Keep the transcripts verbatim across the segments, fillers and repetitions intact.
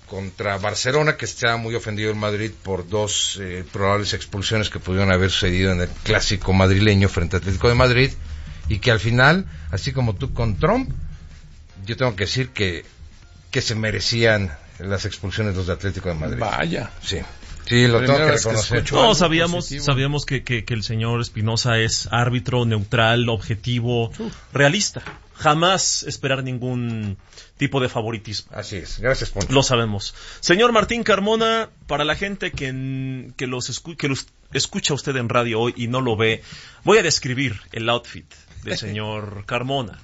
contra Barcelona, que estaba muy ofendido el Madrid por dos eh, probables expulsiones que pudieron haber sucedido en el clásico madrileño frente al Atlético de Madrid, y que al final, así como tú con Trump, yo tengo que decir que, que se merecían las expulsiones de los de Atlético de Madrid. Vaya. Sí. Sí, lo tengo que reconocer. Que no, sabíamos, sabíamos que, que, que el señor Espinosa es árbitro, neutral, objetivo, Uf. realista. Jamás esperar ningún tipo de favoritismo. Así es. Gracias, Poncho. Lo sabemos. Señor Martín Carmona, para la gente que, que, los, escu que los escucha usted en radio hoy y no lo ve, voy a describir el outfit del señor Carmona.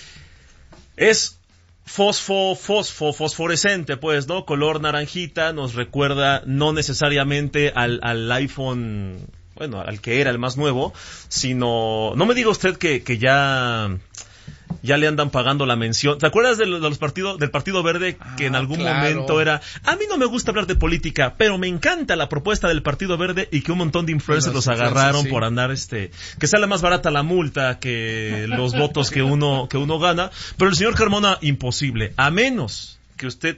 Es fosfo, fosfo, fosforescente, pues, ¿no? Color naranjita, nos recuerda no necesariamente al, al iPhone, bueno, al que era el más nuevo, sino, no me diga usted que, que ya, ya le andan pagando la mención. ¿Te acuerdas de los, de los partidos, del Partido Verde que ah, en algún claro. momento era, a mí no me gusta hablar de política, pero me encanta la propuesta del Partido Verde, y que un montón de influencers los, los agarraron sí. por andar, este, que sale más barata la multa que los votos que uno, que uno gana? Pero el señor Carmona, imposible, a menos que usted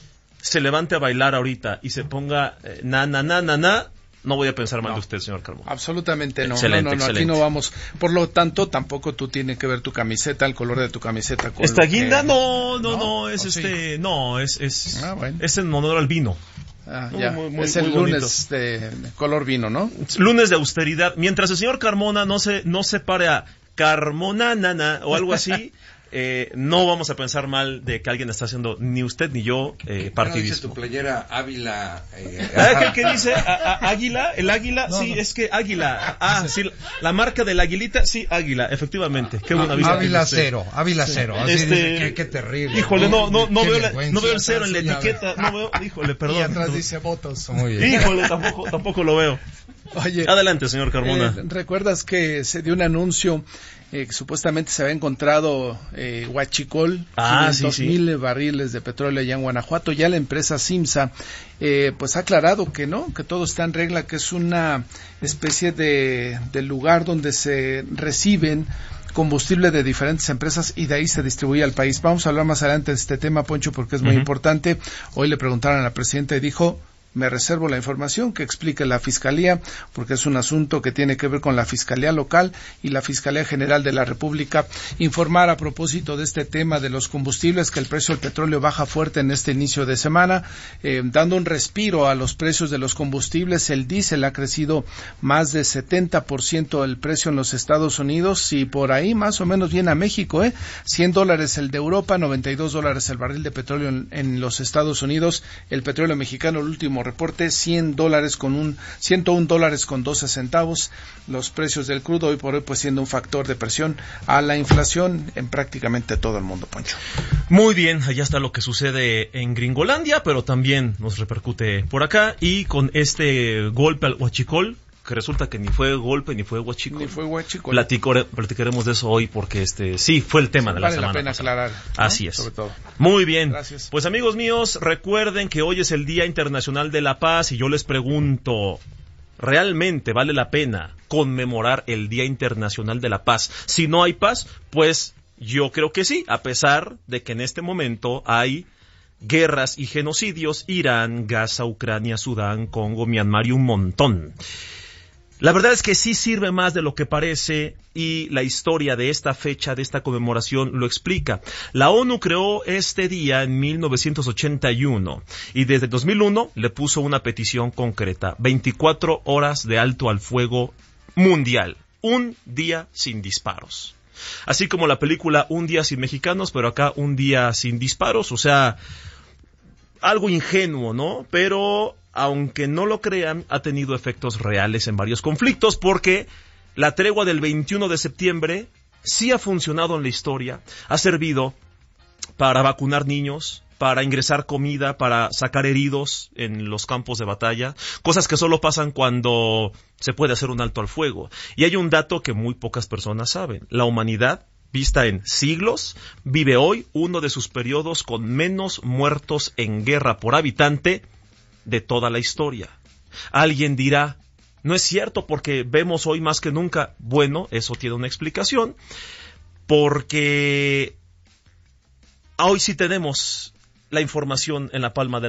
se levante a bailar ahorita y se ponga eh, na, na, na, na, na, no voy a pensar mal no, de usted, señor Carmona. Absolutamente no. Excelente, no, no, no aquí no vamos. Por lo tanto, tampoco tú tienes que ver tu camiseta, el color de tu camiseta. Con ¿Esta guinda? Que... No, no, no, no, es este, sí. no, es, es, ah, bueno. es en honor al vino. Ah, ya. Muy, muy, es el lunes de color vino, ¿no? Lunes de austeridad. Mientras el señor Carmona no se, no se pare a Carmona, nana, o algo así, Eh, no vamos a pensar mal de que alguien está haciendo, ni usted ni yo, eh, partidismo. ¿Qué dice tu playera Ávila? Eh, ¿Ah, ¿Qué, qué dice? ¿A, a, ¿Águila? ¿El águila? No, sí, no. Es que águila. Ah, sí, la marca de la aguilita, sí, águila, efectivamente. Qué buena vista. Ávila cero, Ávila cero. Así este, dice, qué, qué terrible. Híjole, no, no, no, veo, la, no veo el cero en la etiqueta. No veo, híjole, perdón. Y atrás dice votos. Muy bien. Híjole, tampoco, tampoco lo veo. Oye, adelante, señor Carmona. Eh, ¿Recuerdas que se dio un anuncio eh, que supuestamente se había encontrado eh, huachicol, ah, quinientos sí, mil sí. barriles de petróleo allá en Guanajuato? Ya la empresa Simsa eh, pues ha aclarado que no, que todo está en regla, que es una especie de, de lugar donde se reciben combustible de diferentes empresas y de ahí se distribuye al país. Vamos a hablar más adelante de este tema, Poncho, porque es muy uh-huh. importante. Hoy le preguntaron a la presidenta y dijo: me reservo la información que explique la Fiscalía, porque es un asunto que tiene que ver con la Fiscalía local y la Fiscalía General de la República. Informar a propósito de este tema de los combustibles que el precio del petróleo baja fuerte en este inicio de semana, eh, dando un respiro a los precios de los combustibles. El diésel ha crecido más de setenta por ciento el precio en los Estados Unidos y por ahí más o menos viene a México, ¿eh? cien dólares el de Europa, noventa y dos dólares el barril de petróleo en, en los Estados Unidos. El petróleo mexicano, el último reporte, cien dólares con un, ciento un dólares con doce centavos. Los precios del crudo hoy por hoy pues siendo un factor de presión a la inflación en prácticamente todo el mundo, Poncho. Muy bien, allá está lo que sucede en Gringolandia, pero también nos repercute por acá, y con este golpe al huachicol, que resulta que ni fue golpe ni fue huachicol. Ni fue huachicol. Platicore, platicaremos de eso hoy porque este sí fue el tema sí, de la vale semana. Vale la pena pasada. aclarar, ¿no? Así es. Sobre todo. Muy bien. Gracias. Pues amigos míos, recuerden que hoy es el Día Internacional de la Paz y yo les pregunto, ¿realmente vale la pena conmemorar el Día Internacional de la Paz? Si no hay paz, pues yo creo que sí, a pesar de que en este momento hay guerras y genocidios, Irán, Gaza, Ucrania, Sudán, Congo, Myanmar y un montón. La verdad es que sí sirve más de lo que parece y la historia de esta fecha, de esta conmemoración, lo explica. La ONU creó este día en mil novecientos ochenta y uno y desde dos mil uno le puso una petición concreta: veinticuatro horas de alto al fuego mundial, un día sin disparos. Así como la película Un día sin mexicanos, pero acá un día sin disparos, o sea, algo ingenuo, ¿no? Pero aunque no lo crean, ha tenido efectos reales en varios conflictos, porque la tregua del veintiuno de septiembre sí ha funcionado en la historia, ha servido para vacunar niños, para ingresar comida, para sacar heridos en los campos de batalla, cosas que solo pasan cuando se puede hacer un alto al fuego. Y hay un dato que muy pocas personas saben: la humanidad, vista en siglos, vive hoy uno de sus periodos con menos muertos en guerra por habitante de toda la historia. Alguien dirá, no es cierto porque vemos hoy más que nunca. Bueno, eso tiene una explicación, porque hoy sí tenemos la información en la palma de